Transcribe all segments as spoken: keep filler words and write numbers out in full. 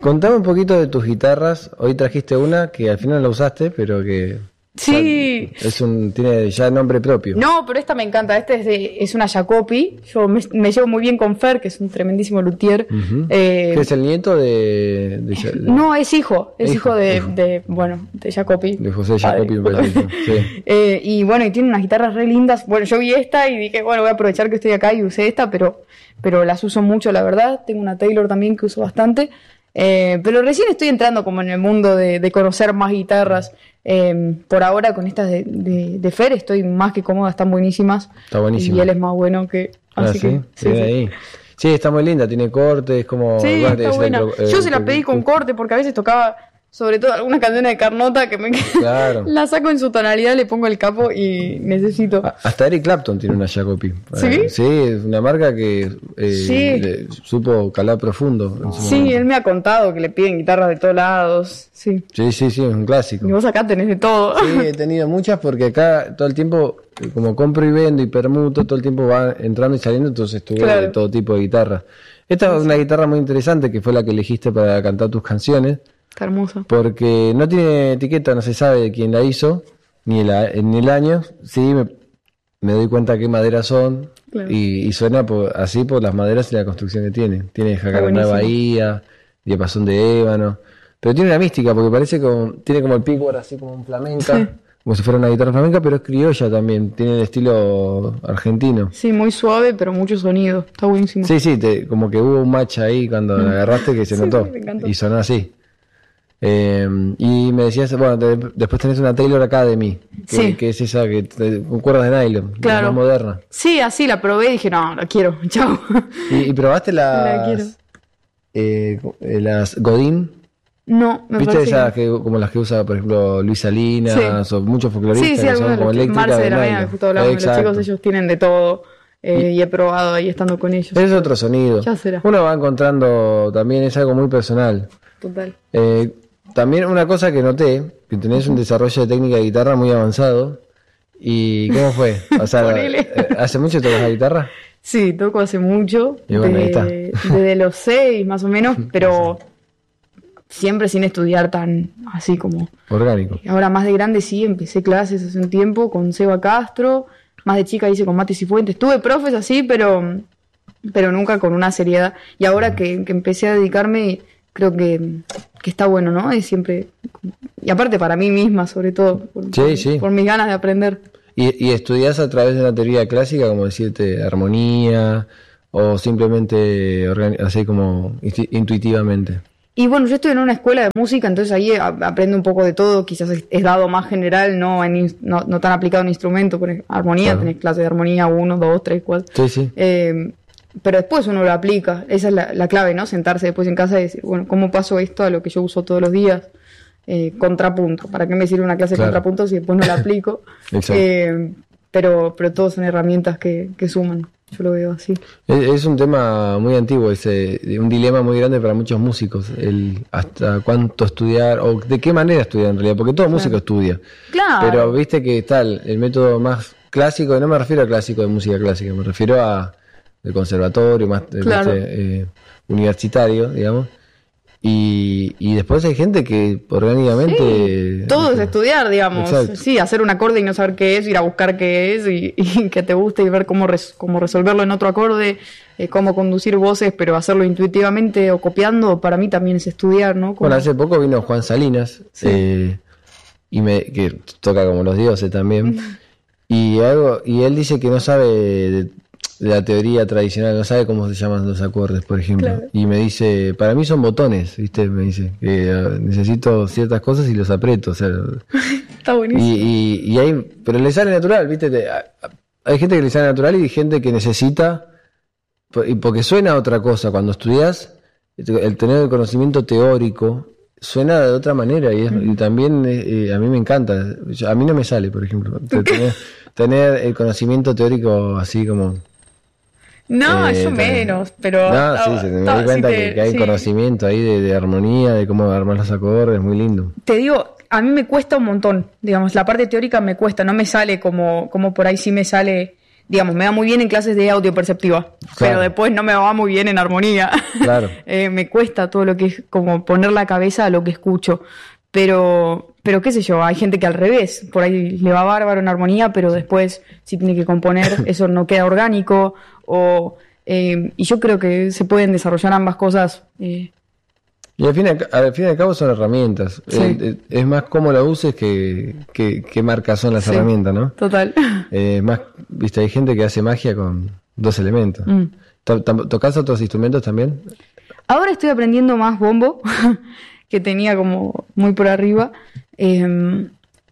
Contame un poquito de tus guitarras. Hoy trajiste una que al final no la usaste, pero que... Sí. O sea, es un, tiene ya nombre propio. No, pero esta me encanta. Esta es, de, es una Jacopi. Yo me, me llevo muy bien con Fer, que es un tremendísimo luthier. Uh-huh. eh, ¿Qué es el nieto de...? de, de no, es hijo. Es hijo, hijo de, hijo. de, bueno, de Jacopi. De José Jacopi, me parece. Sí. eh, y bueno, y tiene unas guitarras re lindas. Bueno, yo vi esta y dije, bueno, voy a aprovechar que estoy acá y usé esta, pero, pero las uso mucho, la verdad. Tengo una Taylor también que uso bastante. Eh, pero recién estoy entrando como en el mundo de, de conocer más guitarras. Eh, por ahora con estas de, de, de Fer estoy más que cómoda, están buenísimas. Está buenísimo. Y él es más bueno que... Así ah, que, ¿sí? sí, sí. Ahí. Sí, está muy linda, tiene cortes, como... Sí, bueno, está buena. el, el, Yo se la el, pedí el, con corte porque a veces tocaba, sobre todo algunas canciones de Carnota que me claro. la saco en su tonalidad, le pongo el capo y necesito. Hasta Eric Clapton tiene una Jacopi. ¿Sí? Eh, sí, es una marca que eh, Sí. le, supo calar profundo. En su Sí, momento. él me ha contado que le piden guitarras de todos lados. Sí. Sí, sí, sí, es un clásico. Y vos acá tenés de todo. Sí, he tenido muchas porque acá todo el tiempo, como compro y vendo y permuto, todo el tiempo va entrando y saliendo, entonces tuve Claro. de todo tipo de guitarras. Esta es una guitarra muy interesante que fue la que elegiste para cantar tus canciones, Está hermosa. porque no tiene etiqueta, no se sabe de quién la hizo, ni el, a- ni el año. Sí, me, me doy cuenta qué maderas son, Claro. y, y suena por, así por las maderas y la construcción que tiene. Tiene jacarandá de buenísimo. Bahía, diapasón de ébano, pero tiene una mística porque parece como, tiene como el pickguard así como un flamenca, Sí. como si fuera una guitarra flamenca, pero es criolla también, tiene el estilo argentino. Sí, muy suave, pero mucho sonido. Está buenísimo. Sí, sí, te, como que hubo un match ahí cuando la agarraste que se Sí, notó, sí, me encantó. y sonó así. Eh, y me decías, bueno, te- después tenés una Taylor Academy, que, Sí. que es esa que te- con cuerdas de nylon, la Claro. más moderna. Sí, así la probé y dije, no, la quiero. Chao. ¿Y, y probaste La quiero. las, eh, eh, las Godín? No, me ¿Viste parece esas que... que, como las que usa, por ejemplo, Luis Salinas o muchos folcloristas Sí, sí, que algunos son de como los que eléctricas Marce de de la Vega, nylon? que justo hablamos de los Exacto. chicos, ellos tienen de todo. Eh, y, he probado ahí estando con ellos. Es otro sonido. Ya será. Uno va encontrando, también es algo muy personal. Total. Eh, también una cosa que noté, que tenés un desarrollo de técnica de guitarra muy avanzado. ¿Y cómo fue? O sea, Ponele. eh, ¿hace mucho tocas la guitarra? Sí, toco hace mucho. Y bueno, ahí de- está. Desde los seis más o menos, pero siempre sin estudiar tan así como... Orgánico. Ahora más de grande sí, empecé clases hace un tiempo con Seba Castro, más de chica hice con Mati Cifuentes, tuve profes así, pero, pero nunca con una seriedad. Y ahora que, que empecé a dedicarme, creo que, que está bueno, ¿no? Es siempre... Y aparte para mí misma, sobre todo, por, Sí, por- sí. por mis ganas de aprender. ¿Y, y estudiás a través de una teoría clásica, como decirte, armonía, o simplemente organi- así como insti- intuitivamente? Y bueno, yo estoy en una escuela de música, entonces ahí a- aprendo un poco de todo, quizás es, es dado más general, no, en ins- no, no tan aplicado en instrumento, por ejemplo, armonía, Claro. tenés clases de armonía, uno, dos, tres, cuatro. Sí, sí. Eh, pero después uno lo aplica, esa es la, la clave, ¿no? Sentarse después en casa y decir, bueno, ¿cómo paso esto a lo que yo uso todos los días? Eh, contrapunto, ¿para qué me sirve una clase Claro. de contrapunto si después no la aplico? Exacto. Eh, pero, pero todos son herramientas que, que suman, yo lo veo así. Es, es un tema muy antiguo, ese, un dilema muy grande para muchos músicos, el hasta cuánto estudiar, o de qué manera estudiar en realidad, porque todo músico estudia. Claro. Pero viste que está el, el método más clásico, y no me refiero a clásico de música clásica, me refiero a el conservatorio, más eh, Claro. viste, eh, universitario, digamos. Y, y después hay gente que orgánicamente... Todo es estudiar, digamos. Exacto. Sí, hacer un acorde y no saber qué es, ir a buscar qué es y, y que te guste y ver cómo, res- cómo resolverlo en otro acorde, eh, cómo conducir voces, pero hacerlo intuitivamente o copiando, para mí también es estudiar, ¿no? Como- Bueno, hace poco vino Juan Salinas, Sí. eh, y me, que toca como los dioses también, y algo y él dice que no sabe de, de la teoría tradicional, no sabe cómo se llaman los acordes, por ejemplo, Claro. y me dice, para mí son botones, ¿viste? Me dice, que eh, necesito ciertas cosas y los aprieto, o sea, Está y, buenísimo. y, y hay, pero le sale natural, ¿viste? Te- a- a- hay gente que le sale natural y hay gente que necesita, por- y porque suena a otra cosa, cuando estudias, el tener el conocimiento teórico suena de otra manera y, es- y también eh, eh, a mí me encanta. Yo- a mí no me sale, por ejemplo, te- tener, tener el conocimiento teórico así como... No, eh, yo también. menos, pero... No, está- sí, se me está- doy cuenta sí que, te- que hay sí. conocimiento ahí de, de armonía, de cómo armar los acordes, muy lindo. Te digo, a mí me cuesta un montón, digamos, la parte teórica me cuesta, no me sale como, como por ahí sí me sale digamos, me va muy bien en clases de audio perceptiva, Claro. pero después no me va muy bien en armonía. Claro. Eh, me cuesta todo lo que es como poner la cabeza a lo que escucho. Pero, pero qué sé yo, hay gente que al revés, por ahí le va bárbaro en armonía, pero después si tiene que componer, eso no queda orgánico. O, eh, y yo creo que se pueden desarrollar ambas cosas. Eh, Y al fin, y al, al fin y al cabo son herramientas. Sí. Eh, eh, es más cómo la uses que, que, qué marcas son las Sí. herramientas, ¿no? total. Eh, más, viste, hay gente que hace magia con dos elementos. Mm. To- to- ¿Tocás otros instrumentos también? Ahora estoy aprendiendo más bombo, que tenía como muy por arriba, eh,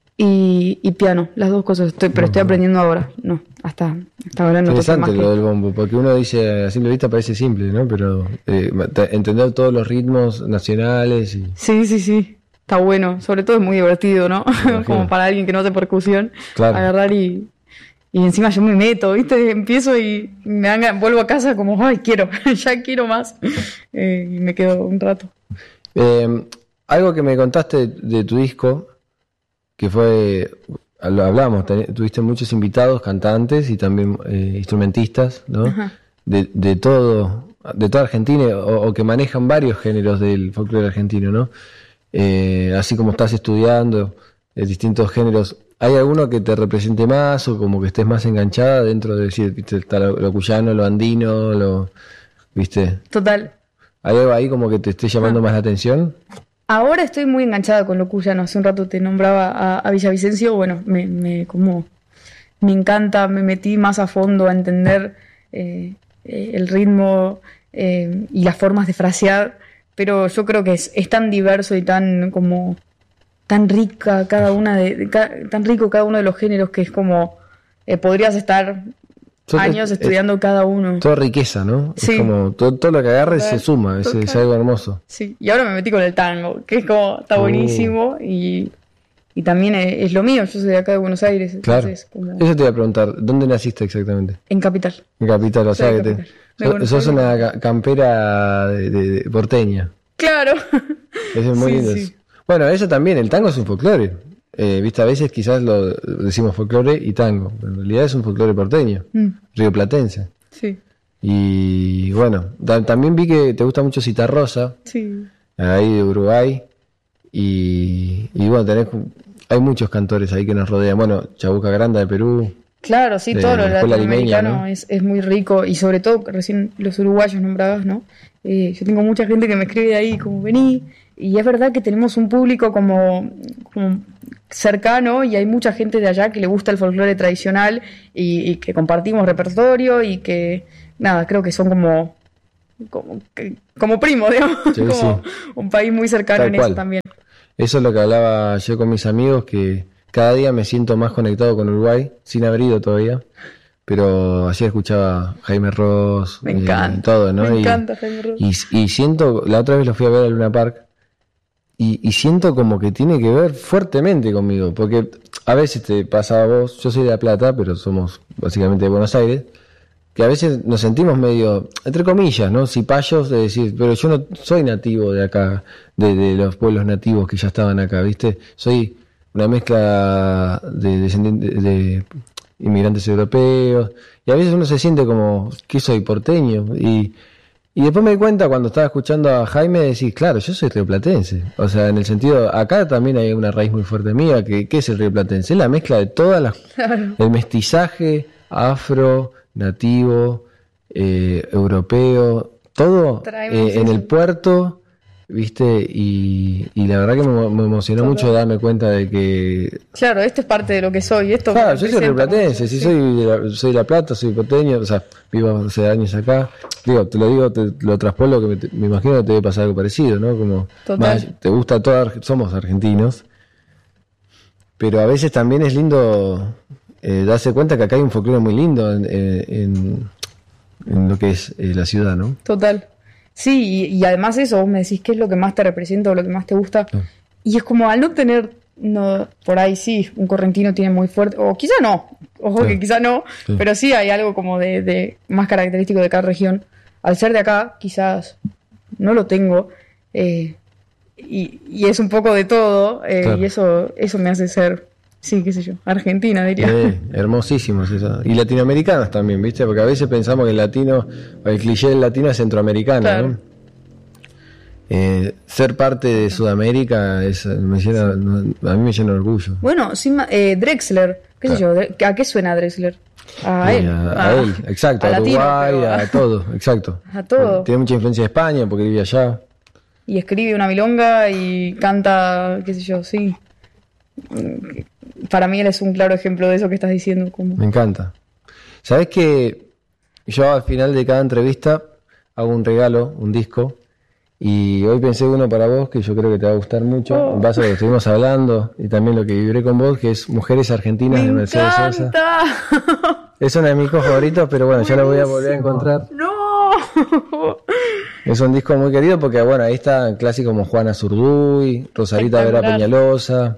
y, y piano, las dos cosas, estoy, pero estoy aprendiendo ahora, no, hasta, hasta ahora no toqué más Interesante que... lo del bombo, porque uno dice, a simple vista parece simple, ¿no? Pero eh, te- entender todos los ritmos nacionales y... Sí, sí, sí, está bueno, sobre todo es muy divertido, ¿no? imagino. Como para alguien que no hace percusión, Claro. agarrar y... Y encima yo me meto, ¿viste? Empiezo y me dan ganas- vuelvo a casa como, ay, quiero, ya quiero más. Eh, y me quedo un rato. Eh, algo que me contaste de tu disco, que fue, lo hablamos, ten- tuviste muchos invitados, cantantes y también eh, instrumentistas, ¿no? Ajá. De, de todo, de toda Argentina, o, o que manejan varios géneros del folclore argentino, ¿no? Eh, así como estás estudiando eh, distintos géneros, ¿hay alguno que te represente más o como que estés más enganchada dentro de decir, viste, está lo, lo cuyano, lo andino, lo, viste? Total. ¿Hay algo ahí como que te esté llamando más la atención? Ahora estoy muy enganchada con lo cuyano. Hace un rato te nombraba a, a Villavicencio. Bueno, me, me, como, me encanta, me metí más a fondo a entender eh, eh, el ritmo eh, y las formas de frasear. Pero yo creo que es, es tan diverso y tan como tan rica cada una de, de ca- tan rico cada uno de los géneros que es como eh, podrías estar Yo te- años es- estudiando cada uno. Toda riqueza, ¿no? Sí. Es como todo, todo lo que agarres Total, se suma, es, es total. algo hermoso. Sí, y ahora me metí con el tango, que es como, está Oh. buenísimo y, y también es, es lo mío, yo soy de acá de Buenos Aires, Claro. entonces como Eso te iba a preguntar, ¿dónde naciste exactamente? en Capital. En Capital, o Soy sea de que te, Capital, de sos, Buenos sos Aires. una ca- campera de, de- de porteña. Claro. Eso es muy Sí, lindo. sí. Bueno, eso también, el tango es un folclore. Eh, Viste, a veces quizás lo decimos folclore y tango, pero en realidad es un folclore porteño, Mm, rioplatense. sí, Y bueno, ta- también vi que te gusta mucho Citarrosa, sí. ahí de Uruguay, y, y bueno, tenés, hay muchos cantores ahí que nos rodean. Bueno, Chabuca Granda de Perú. Claro, sí, De todo lo la escuela latinoamericano limeña, ¿no? es, es muy rico y sobre todo recién los uruguayos nombrados, ¿no? Eh, yo tengo mucha gente que me escribe de ahí como vení y es verdad que tenemos un público como, como cercano y hay mucha gente de allá que le gusta el folclore tradicional y, y que compartimos repertorio y que, nada, creo que son como, como, que- como primos, digamos, Sí, como sí. un país muy cercano Tal en cual. eso también. Eso es lo que hablaba yo con mis amigos, que cada día me siento más conectado con Uruguay, sin haber ido todavía. Pero ayer escuchaba Jaime Ross, Me eh, encanta, todo, ¿no? me Y- encanta Jaime Ross. Y, y siento, la otra vez lo fui a ver a Luna Park, y, y siento como que tiene que ver fuertemente conmigo, porque a veces te pasa a vos, yo soy de La Plata, pero somos básicamente de Buenos Aires, que a veces nos sentimos medio, entre comillas, ¿no? Cipayos de decir, pero yo no soy nativo de acá, de, de los pueblos nativos que ya estaban acá, ¿viste? Soy una mezcla de descendientes de inmigrantes europeos, y a veces uno se siente como, que soy porteño, y, y después me di cuenta cuando estaba escuchando a Jaime, decís, claro, yo soy rioplatense, o sea, en el sentido, acá también hay una raíz muy fuerte mía, que ¿qué es el rioplatense? Es la mezcla de todas las, Claro. el mestizaje afro, nativo, eh, europeo, todo Traemos eh, en eso. el puerto, ¿viste? Y, y la verdad que me, me emocionó Total. mucho darme cuenta de que... Claro, esto es parte de lo que soy. Esto Claro, me yo soy representa rioplatense, mucho, sí, sí. soy de la, soy de La Plata, soy porteño, o sea, vivo hace años acá. Digo, te lo digo, te lo traspolo, que me, te- me imagino que te debe pasar algo parecido, ¿no? Como, Total. más, te gusta todo, Arge- somos argentinos, pero a veces también es lindo eh, darse cuenta que acá hay un folclore muy lindo en, eh, en, en lo que es eh, la ciudad, ¿no? Total. Sí, y, y además eso, vos me decís qué es lo que más te representa o lo que más te gusta. Ah. Y es como al no tener, no, por ahí sí, un correntino tiene muy fuerte, o quizá no, ojo Claro. que quizá no, Sí. pero sí hay algo como de, de más característico de cada región. Al ser de acá, quizás no lo tengo, eh, y, y es un poco de todo, eh, Claro. y eso, eso me hace ser sí, qué sé yo, Argentina diría. Eh, hermosísimos eso. Y latinoamericanos también, ¿viste? Porque a veces pensamos que el latino, el cliché del latino es centroamericano, Claro. ¿no? Eh, ser parte de Sudamérica es, me llena, a mí me llena de orgullo. Bueno, sí, ma- eh, Drexler, qué sé yo, Dre- ¿a qué suena Drexler? A Eh, él. a, a Ah, él, exacto, a a, latino, Uruguay, pero- a todo, exacto. A todo. Tiene mucha influencia de España porque vive allá. Y escribe una milonga y canta, qué sé yo, sí. Mm, Para mí él es un claro ejemplo de eso que estás diciendo. Como... Me encanta. ¿Sabes que yo al final de cada entrevista hago un regalo, un disco? Y hoy pensé uno para vos que yo creo que te va a gustar mucho, Oh. en base a lo que estuvimos hablando y también lo que viviré con vos, que es Mujeres Argentinas ¡Me de Mercedes Sosa. encanta! Es uno de mis discos favoritos, pero bueno, ya lo voy a volver a encontrar. ¡No! Es un disco muy querido porque, bueno, ahí están clásicos como Juana Zurduy, Rosarita Vera Espectacular. Peñalosa,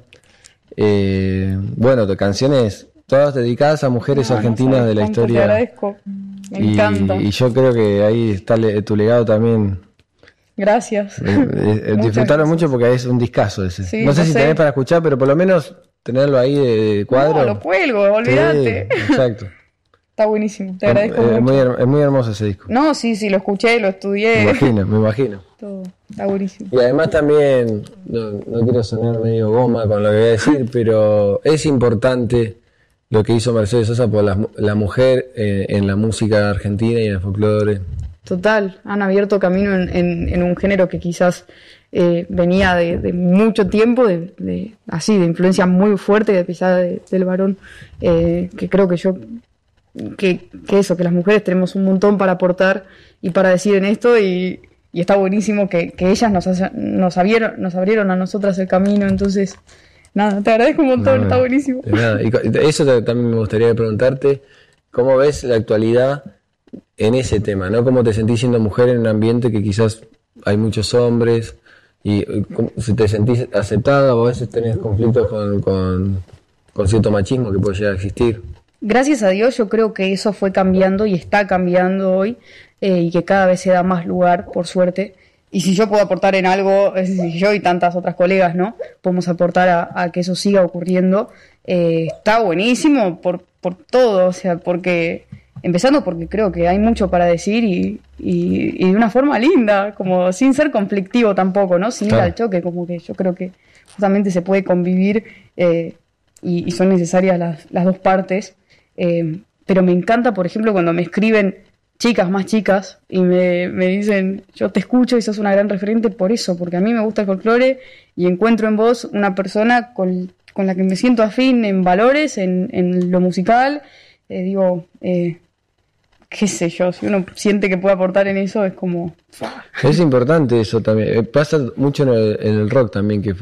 eh, bueno, de canciones todas dedicadas a mujeres No, no argentinas sabes de la cuánto Te historia. agradezco. Me Y, encanta. y yo creo que ahí está le- tu legado también. Gracias. Eh, eh, Muchas disfrutarlo gracias. mucho porque es un discazo ese. Sí, no sé lo si sé. tenés para escuchar, pero por lo menos tenerlo ahí de, de cuadro. No, lo cuelgo, olvídate. Sí, exacto. Está buenísimo, te Es, agradezco es mucho. muy, her- es muy hermoso ese disco. No, sí, sí, lo escuché, lo Me estudié. imagino, me imagino. Todo. Está buenísimo. Y además también, no, no quiero sonar medio goma con lo que voy a decir, pero es importante lo que hizo Mercedes Sosa por la, la mujer eh, en la música argentina y en el folclore. Total, han abierto camino en, en- en un género que quizás eh, venía de, de mucho tiempo, de, de- así, de influencia muy fuerte, de pisada de- del varón, eh, que creo que yo, que, que eso, que las mujeres tenemos un montón para aportar y para decir en esto, y, y está buenísimo que, que ellas nos, haya- nos, abrieron, nos abrieron a nosotras el camino, entonces, nada, te agradezco un montón, No, está no, buenísimo. de nada. Y co- eso ta- también me gustaría preguntarte, ¿cómo ves la actualidad en ese tema, ¿no? ¿Cómo te sentís siendo mujer en un ambiente que quizás hay muchos hombres? Y eh, ¿cómo- si te sentís aceptada o a veces tenés conflictos con, con, con cierto machismo que puede llegar a existir? Gracias a Dios yo creo que eso fue cambiando y está cambiando hoy, eh, y que cada vez se da más lugar, por suerte. Y si yo puedo aportar en algo, es decir, yo y tantas otras colegas, ¿no? Podemos aportar a, a que eso siga ocurriendo. Eh, está buenísimo por, por todo, o sea, porque, empezando porque creo que hay mucho para decir y, y, y de una forma linda, como sin ser conflictivo tampoco, ¿no? Sin ir Claro. al choque, como que yo creo que justamente se puede convivir, eh, y, y son necesarias las, las dos partes. Eh, pero me encanta, por ejemplo, cuando me escriben chicas más chicas y me, me dicen, yo te escucho y sos una gran referente por eso, porque a mí me gusta el folclore y encuentro en vos una persona con, con la que me siento afín en valores, en, en lo musical. Eh, digo, eh, qué sé yo, si uno siente que puede aportar en eso es como... Es importante eso también. Eh, Pasa mucho en el, en el rock también, que